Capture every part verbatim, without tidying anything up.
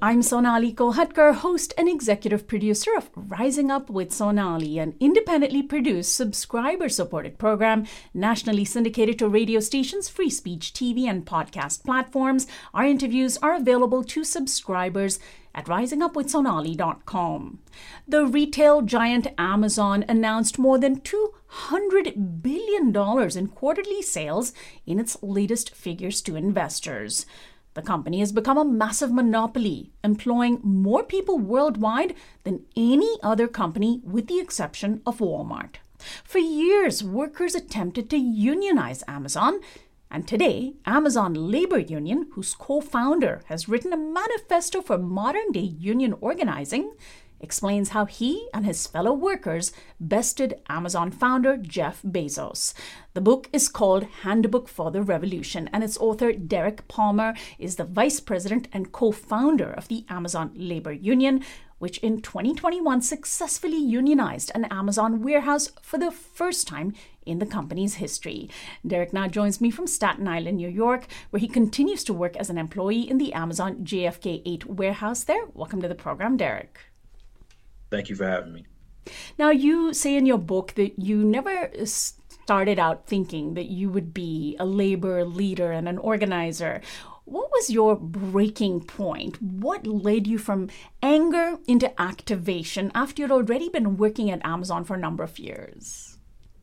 I'm Sonali Kolhatkar, host and executive producer of Rising Up with Sonali, an independently produced, subscriber-supported program nationally syndicated to radio stations, free speech T V, and podcast platforms. Our interviews are available to subscribers at rising up with sonali dot com. The retail giant Amazon announced more than two hundred billion dollars in quarterly sales in its latest figures to investors. The company has become a massive monopoly, employing more people worldwide than any other company with the exception of Walmart. For years, workers attempted to unionize Amazon, and today, Amazon Labor Union, whose co-founder has written a manifesto for modern-day union organizing, explains how he and his fellow workers bested Amazon founder Jeff Bezos. The book is called Handbook for the Revolution, and its author, Derek Palmer, is the vice president and co-founder of the Amazon Labor Union, which in twenty twenty-one successfully unionized an Amazon warehouse for the first time in the company's history. Derek now joins me from Staten Island, New York, where he continues to work as an employee in the Amazon J F K eight warehouse there. Welcome to the program, Derek. Thank you for having me. Now, you say in your book that you never started out thinking that you would be a labor leader and an organizer. What was your breaking point? What led you from anger into activation after you'd already been working at Amazon for a number of years?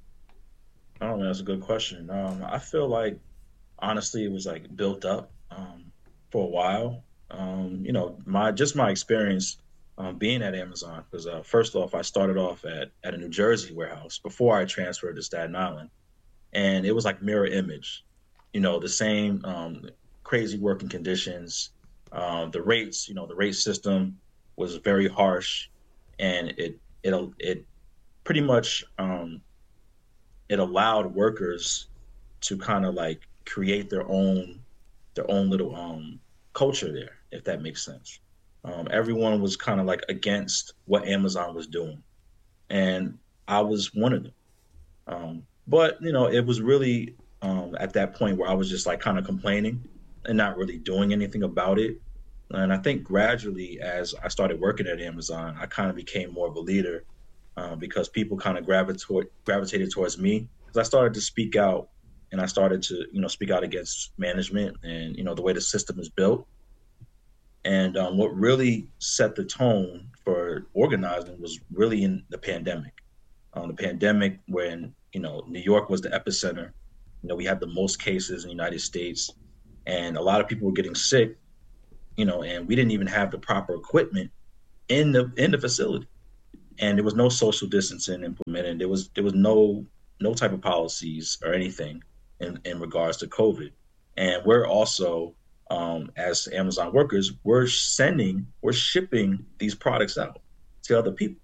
Oh, man, that's a good question. Um, I feel like, honestly, it was like built up um, for a while. Um, you know, my just my experience Um, being at Amazon, because uh, first off, I started off at, at a New Jersey warehouse before I transferred to Staten Island. And it was like mirror image, you know, the same um, crazy working conditions, uh, the rates, you know, the rate system was very harsh, and it, it, it pretty much, um, it allowed workers to kind of like create their own, their own little um, culture there, if that makes sense. Um, everyone was kind of like against what Amazon was doing, and I was one of them. Um, but, you know, it was really um, at that point where I was just like kind of complaining and not really doing anything about it. And I think gradually, as I started working at Amazon, I kind of became more of a leader uh, because people kind of gravitated gravitated towards me, because I started to speak out, and I started to, you know, speak out against management and, you know, the way the system is built. And um, what really set the tone for organizing was really in the pandemic. Um, the pandemic, when, you know, New York was the epicenter. You know, we had the most cases in the United States, and a lot of people were getting sick, you know, and we didn't even have the proper equipment in the in the facility. And there was no social distancing implemented. There was there was no no type of policies or anything in, in regards to COVID. And we're also Um, as Amazon workers, we're sending, we're shipping these products out to other people.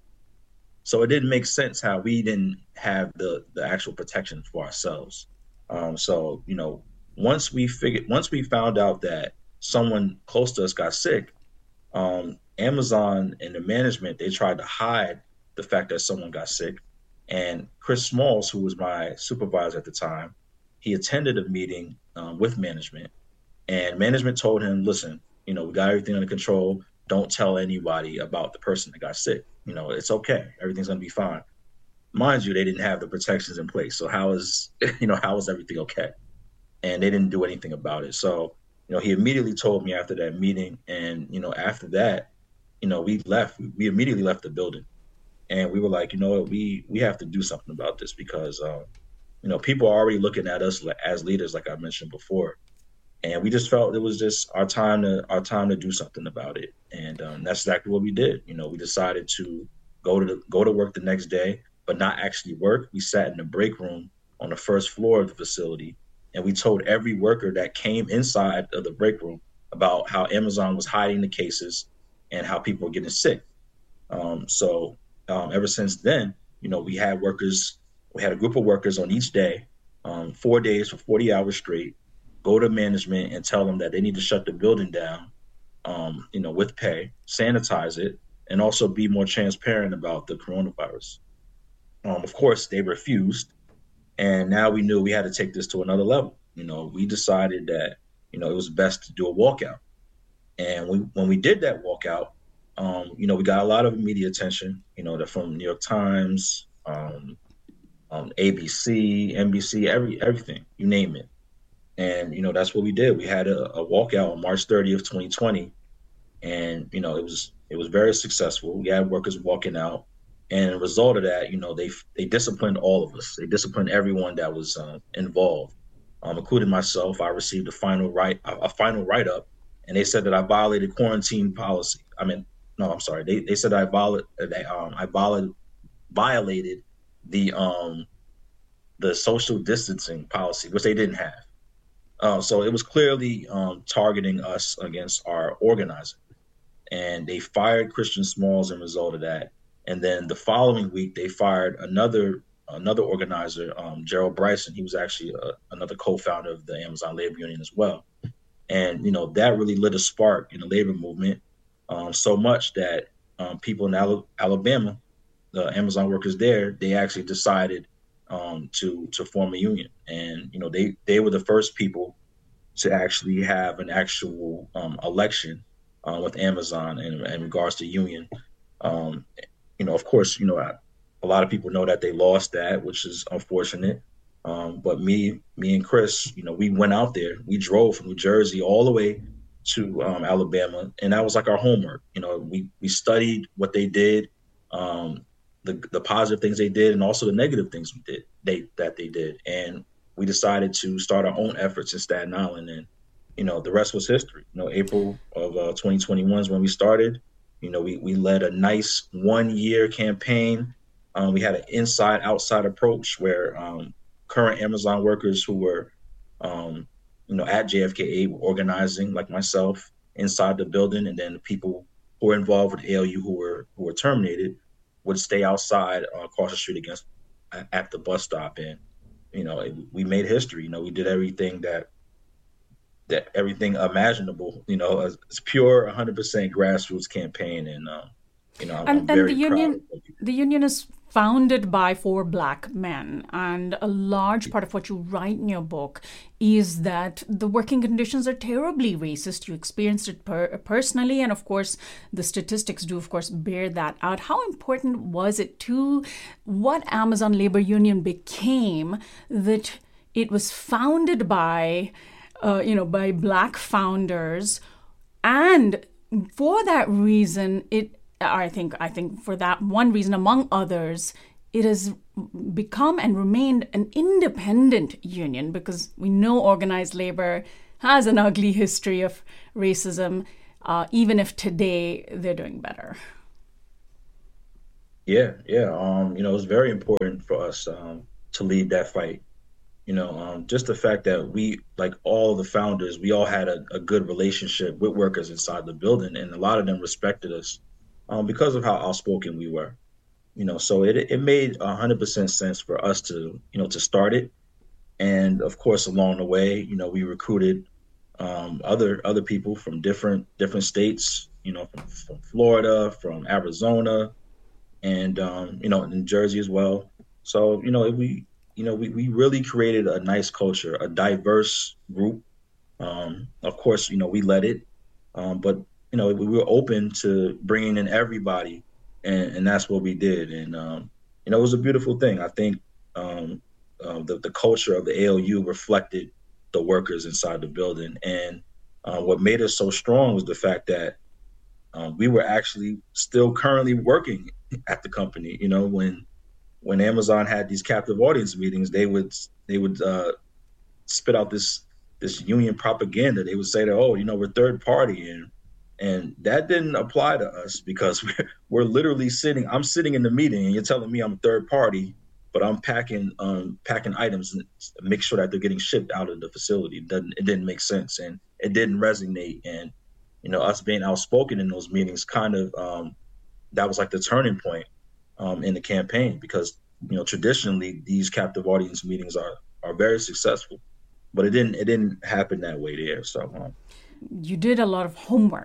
So it didn't make sense how we didn't have the, the actual protection for ourselves. Um, so, you know, once we figured, once we found out that someone close to us got sick, um, Amazon and the management, they tried to hide the fact that someone got sick. And Chris Smalls, who was my supervisor at the time, he attended a meeting um, with management. And management told him, listen, you know, we got everything under control. Don't tell anybody about the person that got sick. You know, it's okay. Everything's going to be fine. Mind you, they didn't have the protections in place. So how is, you know, how is everything okay? And they didn't do anything about it. So, you know, he immediately told me after that meeting. And, you know, after that, you know, we left. We immediately left the building. And we were like, you know what, we, we have to do something about this, because, um, you know, people are already looking at us as leaders, like I mentioned before. And we just felt it was just our time to our time to do something about it. And um, that's exactly what we did. You know, we decided to go to the, go to work the next day, but not actually work. We sat in the break room on the first floor of the facility, and we told every worker that came inside of the break room about how Amazon was hiding the cases and how people were getting sick. Um, so um, ever since then, you know, we had workers, we had a group of workers on each day, um, four days for forty hours straight, go to management and tell them that they need to shut the building down, um, you know, with pay, sanitize it, and also be more transparent about the coronavirus. Um, of course, they refused. And now we knew we had to take this to another level. You know, we decided that, you know, it was best to do a walkout. And we, when we did that walkout, um, you know, we got a lot of media attention, you know, from New York Times, um, um, A B C, N B C, every everything, you name it. And, you know, that's what we did. We had a, a walkout on March thirtieth, twenty twenty. And, you know, it was it was very successful. We had workers walking out. And as a result of that, you know, they they disciplined all of us. They disciplined everyone that was uh, involved, um, including myself. I received a final write a, a final write up, and they said that I violated quarantine policy. I mean, no, I'm sorry. They they said I violated that um, I violated violated the um the social distancing policy, which they didn't have. Uh, so it was clearly um, targeting us against our organizing. And they fired Christian Smalls as a result of that. And then the following week, they fired another another organizer, um, Gerald Bryson. He was actually a, another co-founder of the Amazon Labor Union as well. And, you know, that really lit a spark in the labor movement, um, so much that um, people in Al- Alabama, the Amazon workers there, they actually decided um, to to form a union. And, you know, they, they were the first people to actually have an actual um, election uh, with Amazon in, in regards to union. Um, you know, of course, you know, I, a lot of people know that they lost that, which is unfortunate. Um, but me, me and Chris, you know, we went out there. We drove from New Jersey all the way to um, Alabama, and that was like our homework. You know, we we studied what they did, um, the the positive things they did, and also the negative things we did they that they did, and we decided to start our own efforts in Staten Island, and you know, the rest was history. You know, April of uh, twenty twenty-one is when we started. You know, we we led a nice one year campaign. Um, we had an inside outside approach where um, current Amazon workers who were, um, you know, at J F K A were organizing, like myself, inside the building, and then the people who were involved with A L U who were who were terminated would stay outside uh, across the street against at the bus stop. And you know, it, we made history. You know, we did everything that that everything imaginable. You know, it's, it's pure one hundred percent grassroots campaign, and um, you know, I'm, I'm And and the very proud union of what we did. the union is founded by four black men, and a large part of what you write in your book is that the working conditions are terribly racist. You experienced it per- personally, and of course, the statistics do, of course, bear that out. How important was it to what Amazon Labor Union became that it was founded by, uh, you know, by black founders, and for that reason, it I think I think for that one reason, among others, it has become and remained an independent union, because we know organized labor has an ugly history of racism, uh, even if today they're doing better. Yeah, yeah. Um, you know, it's very important for us um, to lead that fight. You know, um, just the fact that we, like all the founders, we all had a, a good relationship with workers inside the building, and a lot of them respected us um, because of how outspoken we were. You know, so it it made a hundred percent sense for us to, you know, to start it. And of course, along the way, you know, we recruited um, other other people from different different states. You know, from, from Florida, from Arizona, and um, you know, New Jersey as well. So you know, we you know we we really created a nice culture, a diverse group. Um, of course, you know, we led it, um, but you know, we were open to bringing in everybody, and, and that's what we did. And um, you know, it was a beautiful thing. I think um, uh, the the culture of the A L U reflected the workers inside the building, and uh, what made us so strong was the fact that um, we were actually still currently working at the company. You know, when when Amazon had these captive audience meetings, they would they would uh, spit out this this union propaganda. They would say that, oh, you know, we're third party, and and that didn't apply to us, because we're, we're literally sitting. I'm sitting in the meeting, and you're telling me I'm a third party, but I'm packing um, packing items and make sure that they're getting shipped out of the facility. It doesn't it didn't make sense, and it didn't resonate. And you know, us being outspoken in those meetings, kind of um, that was like the turning point um, in the campaign, because you know, traditionally these captive audience meetings are are very successful, but it didn't it didn't happen that way there. So um, You did a lot of homework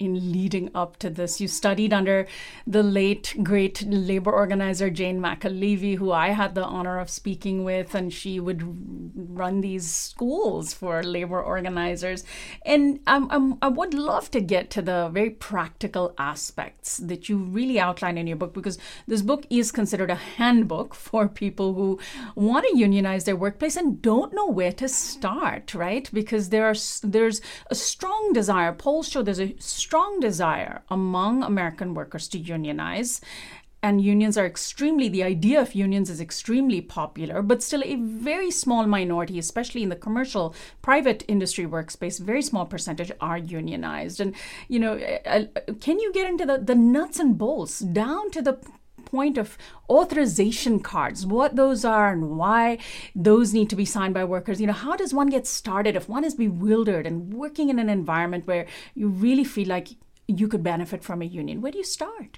in leading up to this? You studied under the late, great labor organizer Jane McAlevey, who I had the honor of speaking with, and she would run these schools for labor organizers. And um, um, I would love to get to the very practical aspects that you really outline in your book, because this book is considered a handbook for people who want to unionize their workplace and don't know where to start, right? Because there are there's a strong desire. Polls show there's a strong desire among American workers to unionize. And unions are extremely, the idea of unions is extremely popular, but still a very small minority, especially in the commercial, private industry workspace, very small percentage are unionized. And, you know, can you get into the, the nuts and bolts down to the point of authorization cards, what those are and why those need to be signed by workers? You know, how does one get started if one is bewildered and working in an environment where you really feel like you could benefit from a union? Where do you start?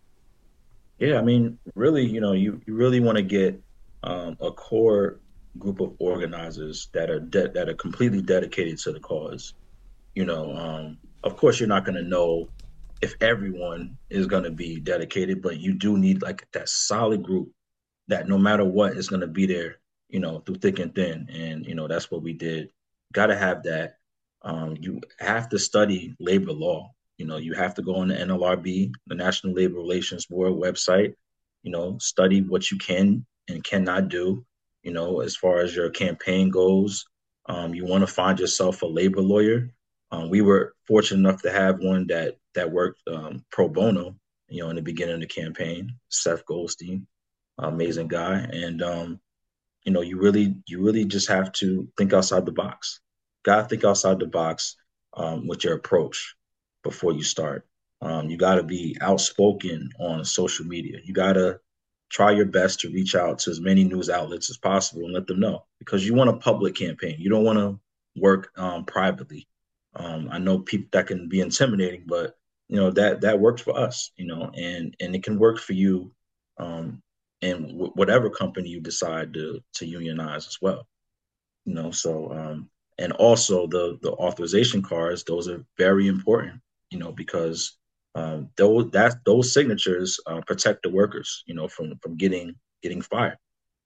Yeah, I mean, really, you know, you, you really want to get um, a core group of organizers that are de- that are completely dedicated to the cause. You know, um, of course, you're not going to know if everyone is going to be dedicated, but you do need like that solid group that no matter what is going to be there, you know, through thick and thin. And, you know, that's what we did. Got to have that. Um, you have to study labor law. You know, you have to go on the N L R B, the National Labor Relations Board website, you know, study what you can and cannot do, you know, as far as your campaign goes. Um, you want to find yourself a labor lawyer. Um, we were fortunate enough to have one that that worked um, pro bono, you know, in the beginning of the campaign, Seth Goldstein, amazing guy. And, um, you know, you really, you really just have to think outside the box. Got to think outside the box um, with your approach before you start. Um, you got to be outspoken on social media. You got to try your best to reach out to as many news outlets as possible and let them know, because you want a public campaign. You don't want to work um, privately. Um, I know people that can be intimidating, but you know that that works for us. You know, and and it can work for you, um, in w- whatever company you decide to to unionize as well. You know, so um, and also the the authorization cards; those are very important. You know, because um, those that those signatures uh, protect the workers. You know, from from getting getting fired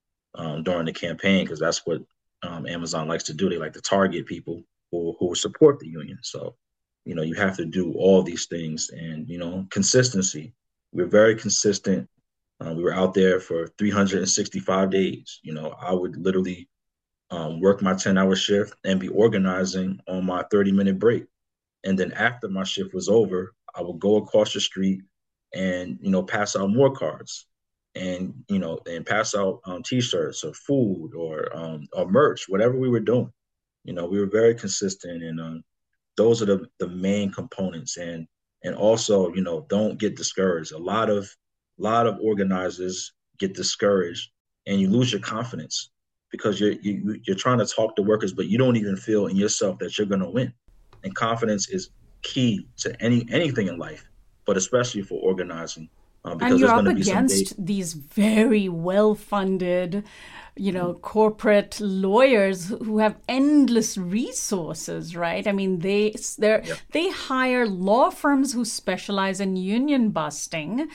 um, during the campaign, because that's what um, Amazon likes to do. They like to target people who, who support the union. So, you know, you have to do all these things, and you know, consistency. We're very consistent. Uh, we were out there for three hundred sixty-five days. You know, I would literally um, work my ten hour shift and be organizing on my thirty minute break. And then after my shift was over, I would go across the street and, you know, pass out more cards and, you know, and pass out um, t-shirts or food or, um, or merch, whatever we were doing. You know, we were very consistent, and um, those are the, the main components. And, and also, you know, don't get discouraged. A lot of, a lot of organizers get discouraged and you lose your confidence because you're, you, you're trying to talk to workers, but you don't even feel in yourself that you're going to win. And confidence is key to any anything in life, but especially for organizing, uh, And because you're there's going up to be some days. against these very well-funded, you know, corporate lawyers who have endless resources, right? I mean, they they Yeah, they hire law firms who specialize in union busting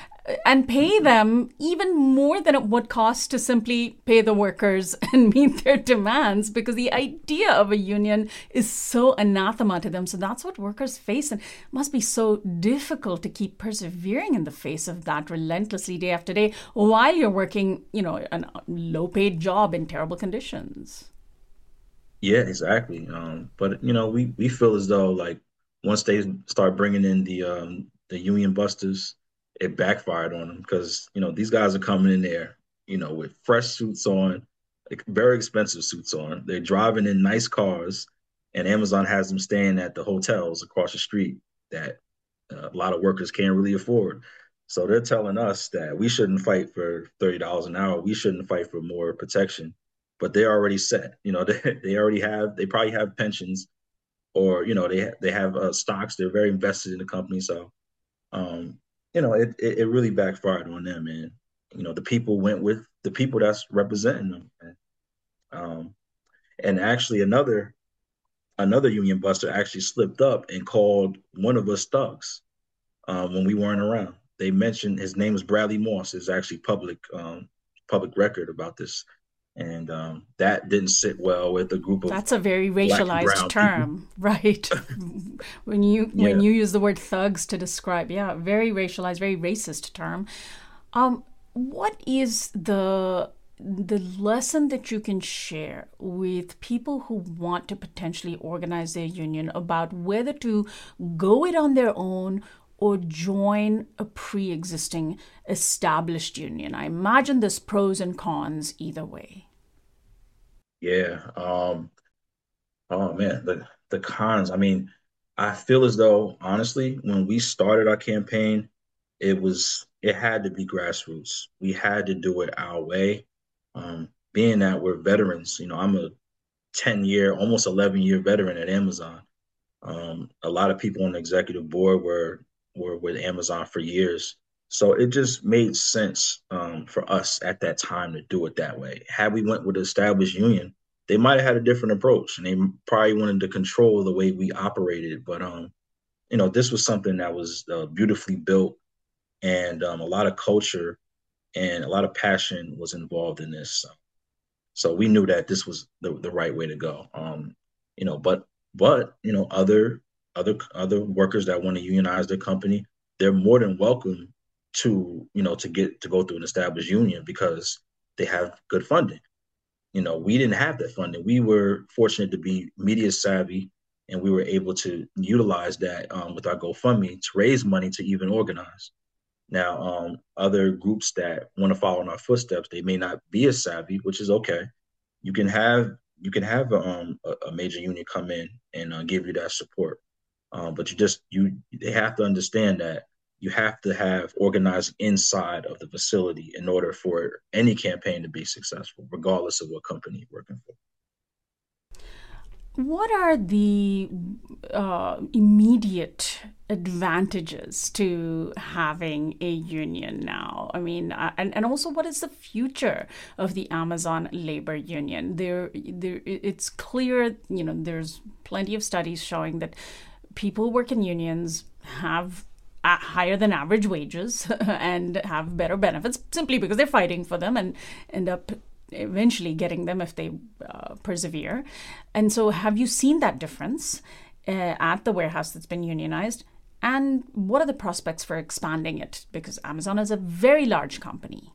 and pay them even more than it would cost to simply pay the workers and meet their demands, because the idea of a union is so anathema to them. So that's what workers face, and it must be so difficult to keep persevering in the face of that relentlessly day after day while you're working, you know, a low paid job in terrible conditions. yeah, exactly. Um, but you know, we we feel as though like once they start bringing in the um, the union busters, it backfired on them because you know these guys are coming in there, you know, with fresh suits on, like very expensive suits on. They're driving in nice cars, and Amazon has them staying at the hotels across the street that uh, a lot of workers can't really afford. So they're telling us that we shouldn't fight for thirty dollars an hour. We shouldn't fight for more protection, but they're already set. You know, they, they already have, they probably have pensions, or, you know, they, they have uh, stocks. They're very invested in the company. So, um, you know, it, it, it really backfired on them. And, you know, the people went with the people that's representing them. And, um, and actually another another union buster actually slipped up and called one of us thugs um, when we weren't around. They mentioned his name was Bradley Moss. Is actually public um, public record about this, and um, that didn't sit well with a group of That's a very black and racialized brown people. term, right? when you when Yeah, you use the word thugs to describe, yeah, very racialized, very racist term. Um, what is the the lesson that you can share with people who want to potentially organize their union about whether to go it on their own or join a pre-existing established union? I imagine there's pros and cons either way. yeah. Um, oh man, the the cons. I mean, I feel as though honestly, when we started our campaign, it was it had to be grassroots. We had to do it our way. Um, being that we're veterans, you know, I'm a ten year, almost eleven year veteran at Amazon. Um, a lot of people on the executive board were were with Amazon for years. So it just made sense um, for us at that time to do it that way. Had we went with an established union, they might have had a different approach, and they probably wanted to control the way we operated. But um, you know, this was something that was uh, beautifully built, and um, a lot of culture and a lot of passion was involved in this. So so we knew that this was the, the right way to go. Um, you know, but but you know, other other other workers that want to unionize their company, they're more than welcome to you know to get to go through an established union because they have good funding. You know, we didn't have that funding. We were fortunate to be media savvy, and we were able to utilize that um, with our GoFundMe to raise money to even organize. Now, um, other groups that want to follow in our footsteps, they may not be as savvy, which is okay. You can have you can have um, a, a major union come in and uh, give you that support, um, but you just you they have to understand that you have to have organizing inside of the facility in order for any campaign to be successful, regardless of what company you're working for. What are the uh, immediate advantages to having a union now? I mean, uh, and, and also what is the future of the Amazon labor union? There, there, it's clear, you know, there's plenty of studies showing that people who work in unions have uh, higher than average wages and have better benefits simply because they're fighting for them and end up eventually getting them if they uh, persevere. And so, have you seen that difference uh, at the warehouse that's been unionized? And what are the prospects for expanding it? Because Amazon is a very large company.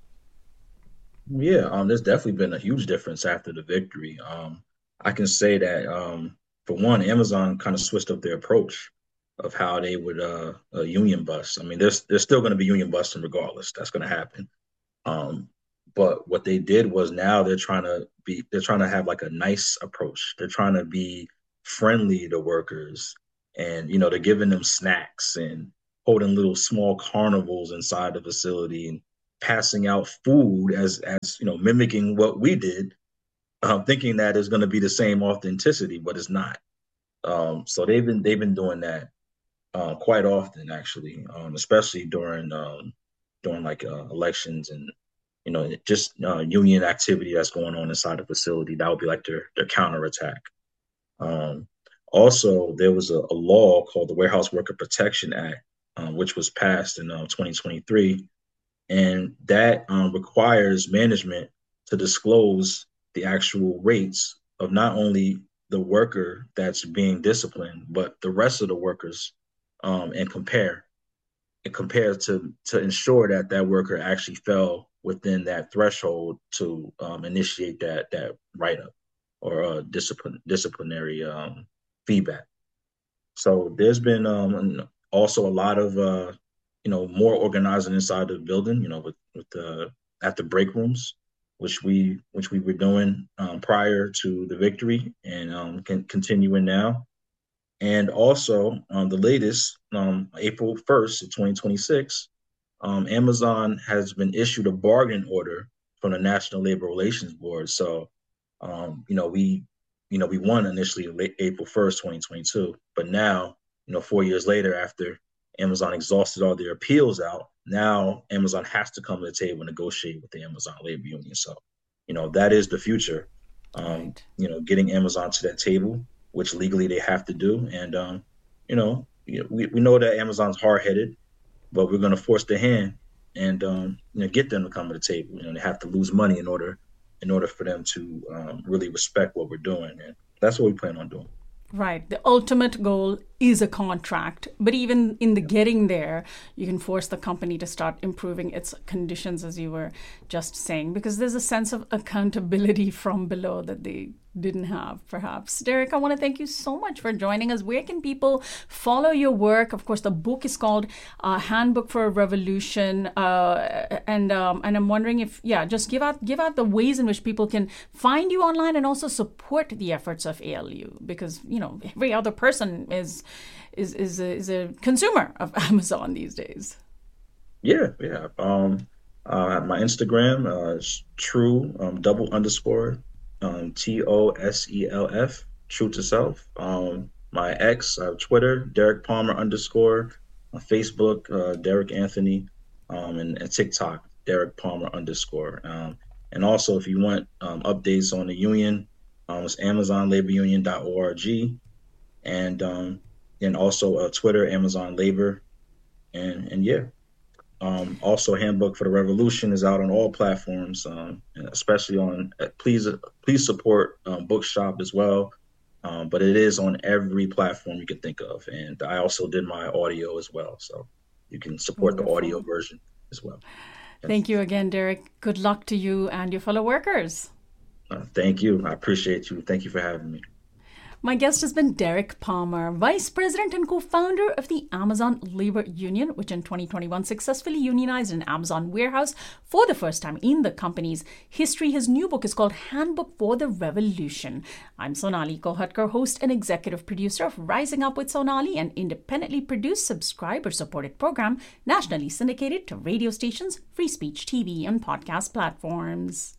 Yeah, um, there's definitely been a huge difference after the victory. Um, I can say that um, for one, Amazon kind of switched up their approach of how they would uh, uh union bust. I mean, there's there's still going to be union busting regardless. That's going to happen. Um, but what they did was now they're trying to be they're trying to have like a nice approach. They're trying to be friendly to workers, and you know they're giving them snacks and holding little small carnivals inside the facility and passing out food as as you know mimicking what we did, um, thinking that it's going to be the same authenticity, but it's not. Um, so they've been they've been doing that uh, quite often actually, um, especially during um, during like uh, elections and you know, just uh, union activity that's going on inside the facility. That would be like their their counterattack. Um, Also, there was a, a law called the Warehouse Worker Protection Act, um, which was passed in uh, twenty twenty-three, and that um, requires management to disclose the actual rates of not only the worker that's being disciplined, but the rest of the workers, um, and compare and compare to to ensure that that worker actually fell within that threshold to um, initiate that that write up or uh, discipline disciplinary um, feedback. So there's been um, also a lot of uh, you know more organizing inside the building. You know, with with the at the break rooms, which we which we were doing um, prior to the victory and um, can continuing now. And also, um, the latest, um, April first of twenty twenty-six, um, Amazon has been issued a bargain order from the National Labor Relations Board. So, um, you know, we, you know, we won initially late April first, twenty twenty-two, but now, you know, four years later, after Amazon exhausted all their appeals out, now Amazon has to come to the table and negotiate with the Amazon labor union. So, you know, that is the future. Um, Right. you know, getting Amazon to that table which legally they have to do. And, um, you know, we, we know that Amazon's hard-headed, but we're going to force their hand and, um, you know, get them to come to the table. You know, they have to lose money in order in order for them to um, really respect what we're doing. And that's what we plan on doing. Right. The ultimate goal is a contract. But even in the getting there, you can force the company to start improving its conditions, as you were just saying, because there's a sense of accountability from below that they didn't have, perhaps. Derek, I want to thank you so much for joining us. Where can people follow your work? Of course, the book is called uh, Handbook for a Revolution. Uh, and um, and I'm wondering if, yeah, just give out give out the ways in which people can find you online and also support the efforts of A L U, because, you know, every other person is is is a, is a consumer of Amazon these days. Yeah, yeah. Um, uh, my Instagram uh, is true um, double underscore um, T O S E L F, true to self. Um, my ex, uh, Twitter, Derek Palmer underscore, uh, Facebook, uh, Derek Anthony, um, and, and TikTok, Derek Palmer underscore. Um, and also, if you want um, updates on the union, um, it's amazon labor union dot org. And um, and also uh, Twitter, Amazon Labor, and and yeah. Um, also, Handbook for the Revolution is out on all platforms, um, especially on. Uh, please, please support um, Bookshop as well, um, but it is on every platform you can think of. And I also did my audio as well, so you can support Wonderful. The audio version as well. Yes. Thank you again, Derek. Good luck to you and your fellow workers. Uh, thank you. I appreciate you. Thank you for having me. My guest has been Derek Palmer, Vice President and co-founder of the Amazon Labor Union, which in twenty twenty-one successfully unionized an Amazon warehouse for the first time in the company's history. His new book is called Handbook for the Revolution. I'm Sonali Kohatkar, host and executive producer of Rising Up with Sonali, an independently produced, subscriber-supported program nationally syndicated to radio stations, free speech T V, and podcast platforms.